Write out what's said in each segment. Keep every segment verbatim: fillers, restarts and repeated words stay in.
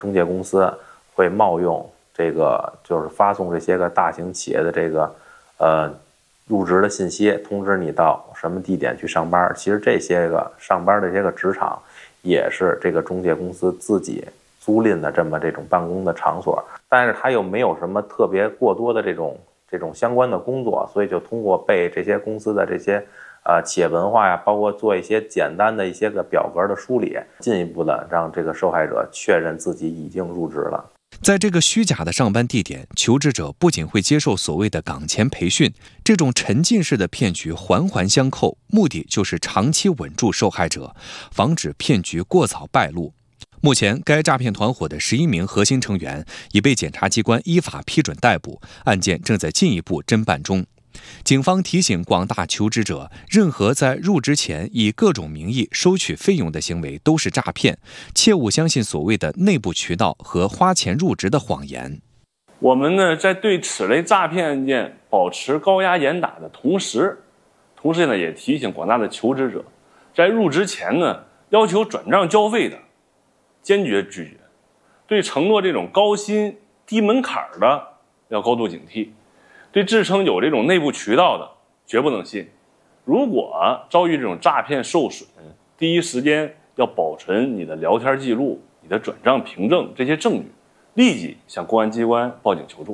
中介公司会冒用这个，就是发送这些个大型企业的这个呃入职的信息，通知你到什么地点去上班。其实这些个上班的这些个职场，也是这个中介公司自己租赁的这么这种办公的场所，但是它又没有什么特别过多的这种这种相关的工作，所以就通过背这些公司的这些呃企业文化呀，包括做一些简单的一些个表格的梳理，进一步的让这个受害者确认自己已经入职了。 在这个虚假的上班地点，求职者不仅会接受所谓的岗前培训，这种沉浸式的骗局环环相扣，目的就是长期稳住受害者，防止骗局过早败露。目前，该诈骗团伙的十一名核心成员已被检察机关依法批准逮捕，案件正在进一步侦办中。警方提醒广大求职者，任何在入职前以各种名义收取费用的行为都是诈骗，切勿相信所谓的内部渠道和花钱入职的谎言。 我们呢，在对此类诈骗案件保持高压严打的同时，同时呢，也提醒广大的求职者，在入职前呢，要求转账交费的，坚决拒绝；对承诺这种高薪低门槛的，要高度警惕。对自称有这种内部渠道的，绝不能信。如果遭遇这种诈骗受损，第一时间要保存你的聊天记录、你的转账凭证这些证据，立即向公安机关报警求助。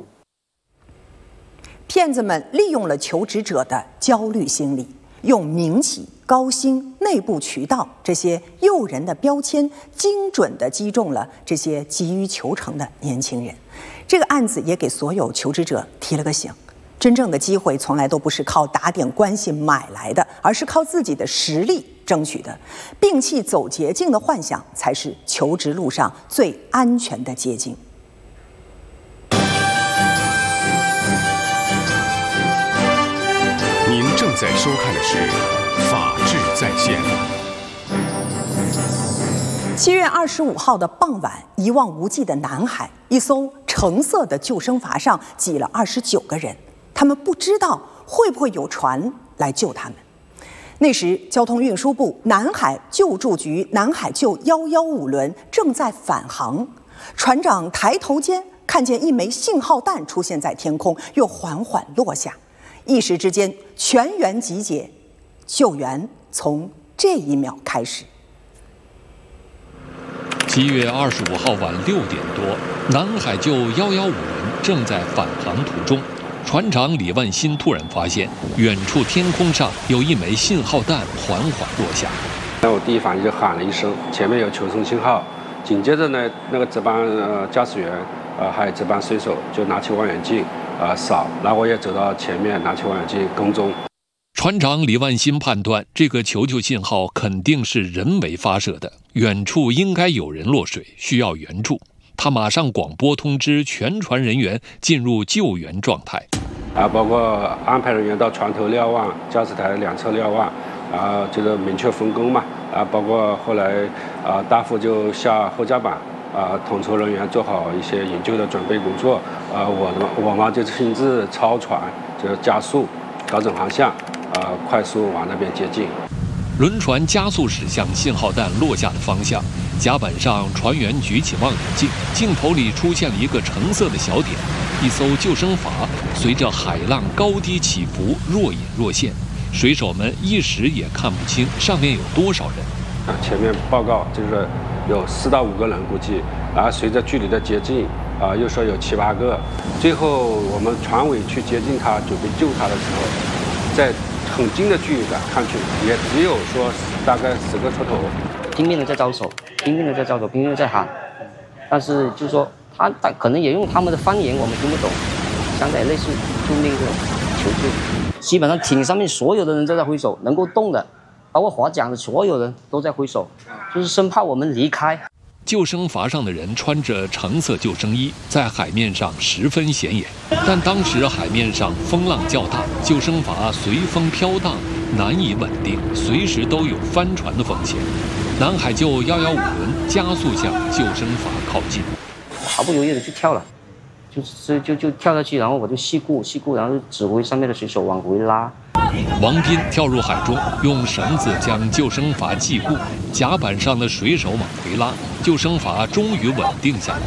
骗子们利用了求职者的焦虑心理，用民企、高薪、内部渠道这些诱人的标签，精准地击中了这些急于求成的年轻人。这个案子也给所有求职者提了个醒。真正的机会从来都不是靠打点关系买来的，而是靠自己的实力争取的。摒弃走捷径的幻想，才是求职路上最安全的捷径。 您正在收看的是《法治在线》。 七月二十五号的傍晚，一望无际的南海，一艘橙色的救生筏上挤了二十九个人。他们不知道会不会有船来救他们。那时，交通运输部南海救助局南海救一一五轮正在返航，船长抬头间看见一枚信号弹出现在天空，又缓缓落下。一时之间，全员集结，救援从这一秒开始。 七月二十五号晚六点多，南海救一一五轮正在返航途中。船长李万新突然发现，远处天空上有一枚信号弹缓缓落下。 那我第一反应就喊了一声，前面有求生信号。紧接着呢，那个值班呃驾驶员，呃还有值班水手就拿起望远镜，呃扫，然后我也走到前面拿起望远镜跟踪。 船长李万新判断，这个求救信号肯定是人为发射的，远处应该有人落水，需要援助。他马上广播通知全船人员进入救援状态， 啊，包括安排人员到船头瞭望，驾驶台两侧瞭望，啊，就是明确分工嘛，啊，包括后来啊，大副就下后甲板，啊，统筹人员做好一些营救的准备工作，啊，我我们就亲自操船，就是加速，调整航向，啊，快速往那边接近。 轮船加速驶向信号弹落下的方向，甲板上船员举起望远镜，镜头里出现了一个橙色的小点，一艘救生筏随着海浪高低起伏，若隐若现，水手们一时也看不清上面有多少人。 啊，前面报告就是有四到五个人估计，然后随着距离的接近，啊，又说有七八个，最后我们船尾去接近他，准备救他的时候，在很近的距离感看去，也只有说大概十个出头。 拼命的在招手，拼命的在招手，拼命的在喊，但是就是说他他可能也用他们的方言我们听不懂，相当于类似就那个求救。基本上艇上面所有的人都在挥手，能够动的，包括划桨的所有人都在挥手，就是生怕我们离开。 救生筏上的人穿着橙色救生衣，在海面上十分显眼。但当时海面上风浪较大，救生筏随风飘荡，难以稳定，随时都有翻船的风险。南海救一一五轮加速向救生筏靠近， 毫不犹豫的就跳了，就就就就跳下去，然后我就细顾细顾，然后就指挥上面的水手往回拉。 王斌跳入海中，用绳子将救生筏系固，甲板上的水手往回拉，救生筏终于稳定下来。